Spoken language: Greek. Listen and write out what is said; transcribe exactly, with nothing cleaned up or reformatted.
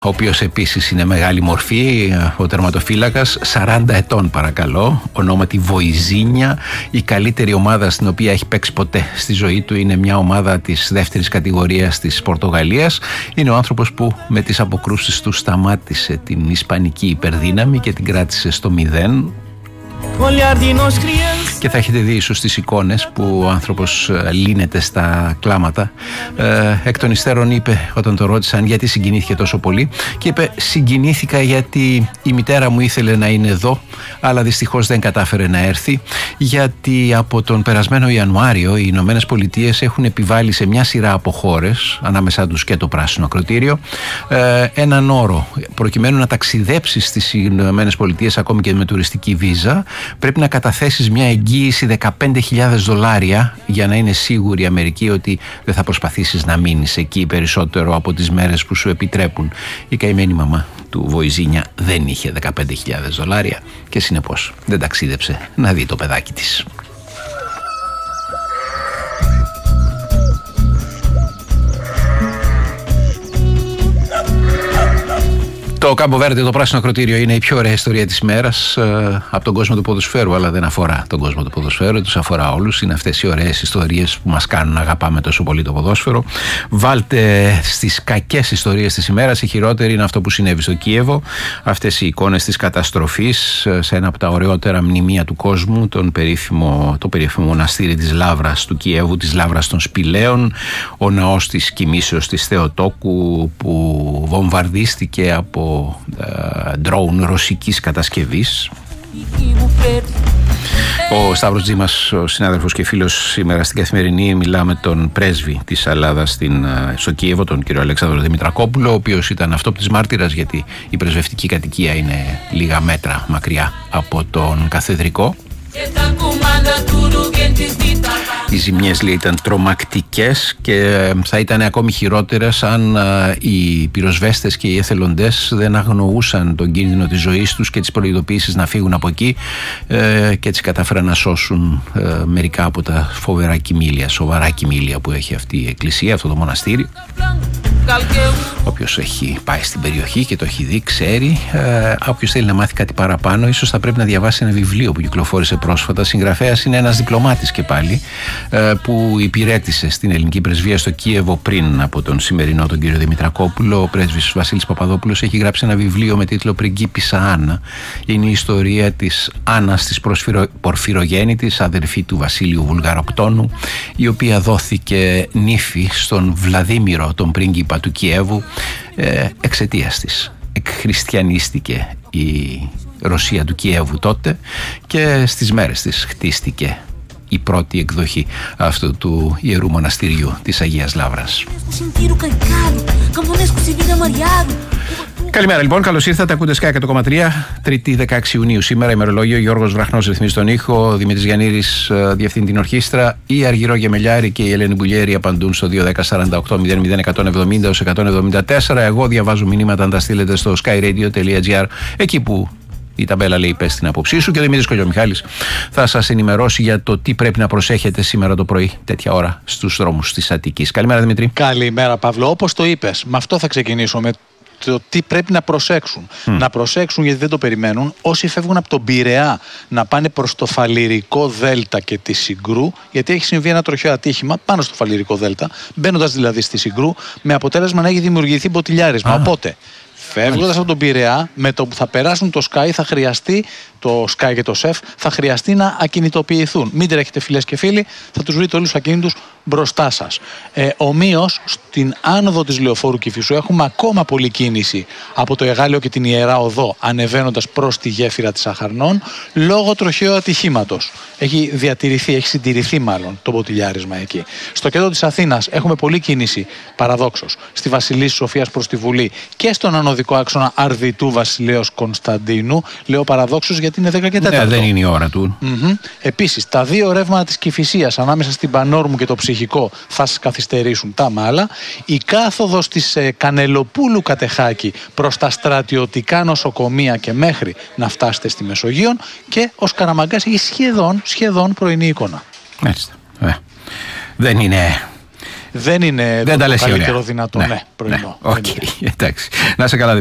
ο οποίος επίσης είναι μεγάλη μορφή, ο τερματοφύλακας, σαράντα ετών παρακαλώ, ονόματι Βοηζίνια. Η καλύτερη ομάδα στην οποία έχει παίξει ποτέ στη ζωή του είναι μια ομάδα της δεύτερης κατηγορίας της Πορτογαλίας. Είναι ο άνθρωπος που με τις αποκρούσεις του σταμάτησε την ισπανική υπερδύναμη και την κράτησε στο μηδέν. Και θα έχετε δει ίσως τις εικόνες που ο άνθρωπος λύνεται στα κλάματα. Ε, εκ των υστέρων είπε, όταν το ρώτησαν γιατί συγκινήθηκε τόσο πολύ, και είπε: συγκινήθηκα γιατί η μητέρα μου ήθελε να είναι εδώ, αλλά δυστυχώς δεν κατάφερε να έρθει, γιατί από τον περασμένο Ιανουάριο οι Ηνωμένες Πολιτείες έχουν επιβάλει σε μια σειρά από χώρες, ανάμεσά τους και το Πράσινο Ακροτήριο, ε, έναν όρο. Προκειμένου να ταξιδέψεις στις Ηνωμένες Πολιτείες, ακόμη και με τουριστική βίζα, πρέπει να καταθέσεις μια εγγύηση δεκαπέντε χιλιάδες δολάρια για να είναι σίγουρη η Αμερική ότι δεν θα προσπαθήσεις να μείνεις εκεί περισσότερο από τις μέρες που σου επιτρέπουν. Η καημένη μαμά του Βοηζίνια δεν είχε δεκαπέντε χιλιάδες δολάρια και συνεπώς δεν ταξίδεψε να δει το παιδάκι της. Το Κάμπο Βέρντε, το Πράσινο Ακροτήριο, είναι η πιο ωραία ιστορία της ημέρας ε, από τον κόσμο του ποδοσφαίρου, αλλά δεν αφορά τον κόσμο του ποδοσφαίρου, τους αφορά όλους. Είναι αυτές οι ωραίες ιστορίες που μας κάνουν να αγαπάμε τόσο πολύ το ποδόσφαιρο. Βάλτε στις κακές ιστορίες της ημέρας, η χειρότερη είναι αυτό που συνέβη στο Κίεβο. Αυτές οι εικόνες της καταστροφής σε ένα από τα ωραιότερα μνημεία του κόσμου, τον περίφημο, το περίφημο μοναστήρι της Λαύρας του Κιέβου, της Λαύρας των Σπηλαίων, ο ναός της Κοιμήσεως της Θεοτόκου που βομβαρδίστηκε από ντρόουν ρωσικής κατασκευής. Ο Σταύρος Τζίμας, ο συνάδελφος και φίλος, σήμερα στην Καθημερινή μιλά με τον πρέσβη της Ελλάδας στην, στο Κίεβο, τον κύριο Αλεξάνδρο Δημητρακόπουλο, ο οποίος ήταν αυτόπτης μάρτυρας, γιατί η πρεσβευτική κατοικία είναι λίγα μέτρα μακριά από τον καθεδρικό. Οι ζημιές, λέει, ήταν τρομακτικές και θα ήταν ακόμη χειρότερες αν οι πυροσβέστες και οι εθελοντές δεν αγνοούσαν τον κίνδυνο της ζωής τους και τις προειδοποίησεις να φύγουν από εκεί, και έτσι κατάφεραν να σώσουν μερικά από τα φοβερά κοιμήλια, σοβαρά κοιμήλια που έχει αυτή η εκκλησία, αυτό το μοναστήρι. Όποιος έχει πάει στην περιοχή και το έχει δει, ξέρει. Ε, όποιος θέλει να μάθει κάτι παραπάνω, ίσως θα πρέπει να διαβάσει ένα βιβλίο που κυκλοφόρησε πρόσφατα. Συγγραφέας είναι ένας διπλωμάτης και πάλι, ε, που υπηρέτησε στην ελληνική πρεσβεία στο Κίεβο πριν από τον σημερινό τον κύριο Δημητρακόπουλο. Ο πρέσβης Βασίλης Παπαδόπουλος έχει γράψει ένα βιβλίο με τίτλο «Πριγκίπισσα Άννα». Είναι η ιστορία της Άννας, της πορφυρογέννητης, αδερφή του Βασίλειου Βουλγαροκτόνου, η οποία δόθηκε νύφη στον Βλαδίμηρο, τον πρίγκιπα του Κιέβου, ε, εξαιτίας της. Εκχριστιανίστηκε η Ρωσία του Κιέβου τότε και στις μέρες της χτίστηκε η πρώτη εκδοχή αυτού του ιερού μοναστηριού της Αγίας Λαύρας. Καλημέρα λοιπόν, καλώς ήρθατε. Ακούτε Sky εκατό κόμμα τρία, Τρίτη δεκαέξι Ιουνίου σήμερα, ημερολόγιο. Γιώργος Βραχνός ρυθμίζει τον ήχο, Δημήτρης Γιαννήρης διευθύνει την ορχήστρα, η Αργυρό Γεμελιάρη και η Ελένη Μπουλιέρη απαντούν στο δύο δέκα σαράντα οκτώ μηδέν μηδέν εκατόν εβδομήντα έως εκατόν εβδομήντα τέσσερα. Εγώ διαβάζω μηνύματα, αν τα στείλετε στο skyradio.gr, εκεί που η ταμπέλα λέει πες την άποψή σου, και ο Δημήτρης Κολιομιχάλης θα σας ενημερώσει για το τι πρέπει να προσέχετε σήμερα το πρωί, τέτοια ώρα, στους δρόμους της Αττικής. Καλημέρα Δημήτρη. Καλημέρα Παύλο, όπως το είπες, με αυτό θα ξεκινήσω, με το τι πρέπει να προσέξουν. Mm. Να προσέξουν, γιατί δεν το περιμένουν, όσοι φεύγουν από τον Πειραιά να πάνε προς το Φαλιρικό Δέλτα και τη Συγκρού, γιατί έχει συμβεί ένα τροχαίο ατύχημα πάνω στο Φαλιρικό Δέλτα, μπαίνοντας δηλαδή στη Συγκρού, με αποτέλεσμα να έχει δημιουργηθεί μποτιλιάρισμα. Ah. Οπότε, φεύγοντας από τον Πειραιά, με το που θα περάσουν το Sky θα χρειαστεί, το Sky και το ΣΕΦ, θα χρειαστεί να ακινητοποιηθούν. Μην τρέχετε φίλες και φίλοι, θα τους βρείτε όλους ακίνητους μπροστά σας. Ε, ομοίως, στην άνοδο της Λεωφόρου Κηφισού έχουμε ακόμα πολλή κίνηση από το Εγάλεο και την Ιερά Οδό, ανεβαίνοντας προς τη γέφυρα της Αχαρνών, λόγω τροχαίου ατυχήματος. Έχει διατηρηθεί, έχει συντηρηθεί μάλλον το μποτιλιάρισμα εκεί. Στο κέντρο της Αθήνας έχουμε πολλή κίνηση, παραδόξως, στη Βασιλής Σοφίας προς τη Βουλή και στον ανωδικό άξονα Αρδιτού Βασιλέως Κωνσταντίνου. Λέω παραδόξως γιατί είναι δέκα και τέσσερα. Ναι, δεν είναι η ώρα του. Mm-hmm. Επίσης, τα δύο ρεύματα της Κηφισίας ανάμεσα στην Πανόρμου και το Ψυχικό θα σας καθυστερήσουν τα μάλα. Η κάθοδος της ε, Κανελοπούλου Κατεχάκη προς τα στρατιωτικά νοσοκομεία και μέχρι να φτάσετε στη Μεσογείο, και ο Σκαραμαγκάς έχει σχεδόν, σχεδόν πρωινή εικόνα. Έτσι. Ε, δεν είναι δεν είναι δεν το τα καλύτερο ωραία. δυνατό Ναι, ναι, πρωινό. Ναι. Okay. Εντάξει. Να σε καλά.